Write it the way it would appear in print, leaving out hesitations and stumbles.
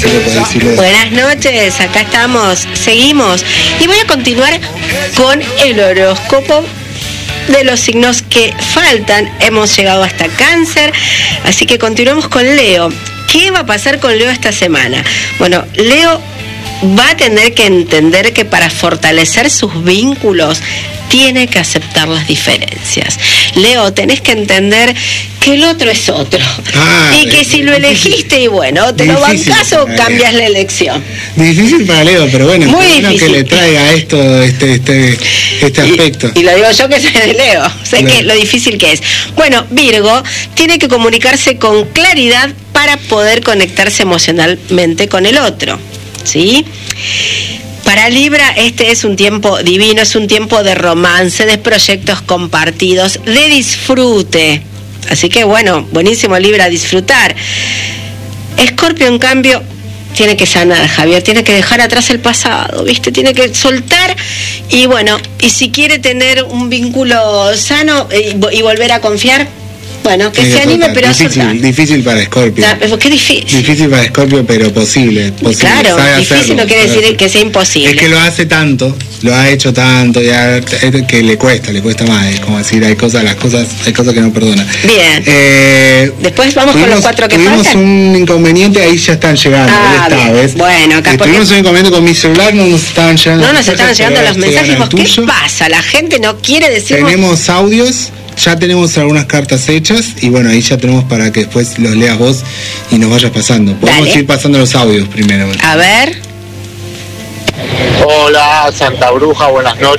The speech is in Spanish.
Buenas noches, acá estamos, seguimos. Y voy a continuar con el horóscopo de los signos que faltan. Hemos llegado hasta Cáncer, así que continuamos con Leo. ¿Qué va a pasar con Leo esta semana? Bueno, Leo va a tener que entender que para fortalecer sus vínculos tiene que aceptar las diferencias. Leo, tenés que entender que el otro es otro. Y que si lo elegiste y bueno, te lo bancás o cambias la elección. Difícil para Leo, pero bueno, muy difícil que le traiga esto, este aspecto. Y lo digo yo que soy de Leo, sé que lo difícil que es. Bueno, Virgo tiene que comunicarse con claridad para poder conectarse emocionalmente con el otro, ¿sí? Para Libra este es un tiempo divino, es un tiempo de romance, de proyectos compartidos, de disfrute. Así que bueno, buenísimo Libra, disfrutar. Escorpio en cambio tiene que sanar, Javier, tiene que dejar atrás el pasado, ¿viste? Tiene que soltar y bueno, y si quiere tener un vínculo sano y volver a confiar, bueno, que se anime, pero a soltar. Difícil para Escorpio. ¿Qué difícil? Difícil para Escorpio, pero posible. Claro, difícil no quiere decir que sea imposible. Es que lo hace tanto, lo ha hecho tanto, ya que le cuesta más. Es como decir, hay cosas que no perdona. Bien. Después vamos con los 4 que faltan. Tuvimos un inconveniente, ahí ya están llegando. ¿Ves? Bueno, acá tuvimos un inconveniente con mi celular, no nos estaban llegando. No nos estaban llegando los mensajes. ¿Qué pasa? La gente no quiere decirnos. Tenemos audios. Ya tenemos algunas cartas hechas y bueno, ahí ya tenemos para que después los leas vos y nos vayas pasando. Podemos ir pasando los audios primero. A ver. Hola, Santa Bruja, buenas noches.